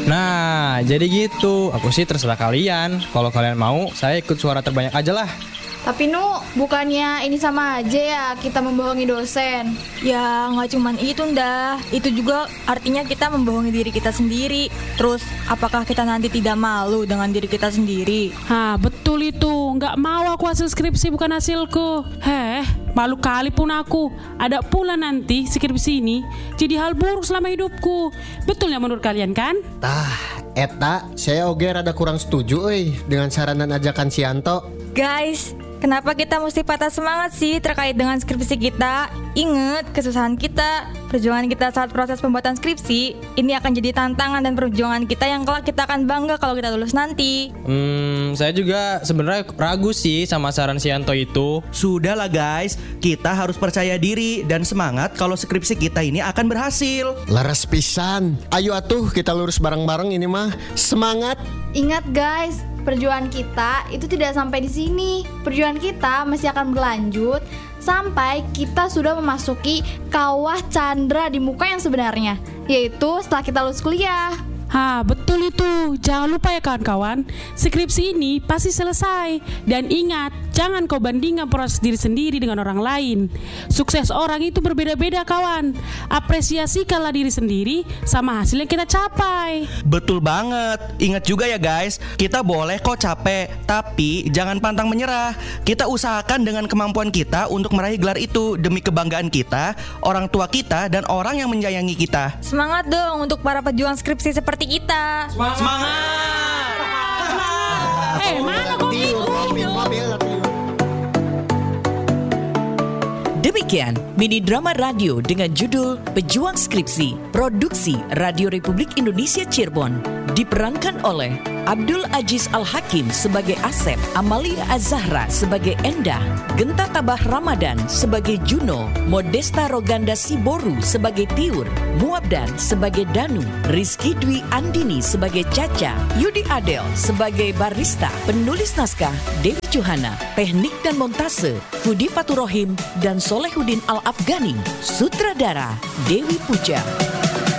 Nah, jadi gitu. Aku sih terserah kalian. Kalau kalian mau, saya ikut suara terbanyak aja lah. Tapi bukannya ini sama aja ya kita membohongi dosen? Ya nggak cuman itu ndah, itu juga artinya kita membohongi diri kita sendiri. Terus apakah kita nanti tidak malu dengan diri kita sendiri? Betul itu, nggak mau aku hasil skripsi bukan hasilku. Malu kali pun aku. Ada pula nanti skripsi ini jadi hal buruk selama hidupku. Betul ya menurut kalian kan? Eta, saya oge rada kurang setuju dengan saran dan ajakan Sianto. Guys, kenapa kita mesti patah semangat sih terkait dengan skripsi kita? Ingat, kesusahan kita, perjuangan kita saat proses pembuatan skripsi, ini akan jadi tantangan dan perjuangan kita yang kelak kita akan bangga kalau kita lulus nanti. Saya juga sebenarnya ragu sih sama saran Sianto itu. Sudahlah guys, kita harus percaya diri dan semangat kalau skripsi kita ini akan berhasil. Leres pisan. Ayo atuh kita lurus bareng-bareng ini mah. Semangat. Ingat guys, perjuangan kita itu tidak sampai di sini. Perjuangan kita masih akan berlanjut sampai kita sudah memasuki kawah candra di muka yang sebenarnya, yaitu setelah kita lulus kuliah. Betul itu. Jangan lupa ya kawan-kawan, skripsi ini pasti selesai. Dan ingat, jangan kau bandingkan proses diri sendiri dengan orang lain. Sukses orang itu berbeda-beda kawan. Apresiasikanlah diri sendiri sama hasil yang kita capai. Betul banget. Ingat juga ya guys, kita boleh kok capek, tapi jangan pantang menyerah. Kita usahakan dengan kemampuan kita untuk meraih gelar itu demi kebanggaan kita, orang tua kita, dan orang yang menyayangi kita. Semangat dong untuk para pejuang skripsi seperti kita. Semangat! Mana kau Demikian mini drama radio dengan judul Pejuang Skripsi, produksi Radio Republik Indonesia Cirebon, diperankan oleh Abdul Aziz Al-Hakim sebagai Asep, Amalia Az-Zahra sebagai Endah, Genta Tabah Ramadan sebagai Juno, Modesta Roganda Siboru sebagai Tiur, Muabdan sebagai Danu, Rizky Dwi Andini sebagai Caca, Yudi Adel sebagai Barista, penulis naskah Dewi Johana, teknik dan montase Fudi Faturohim dan Solehudin Al-Afgani, sutradara Dewi Puja.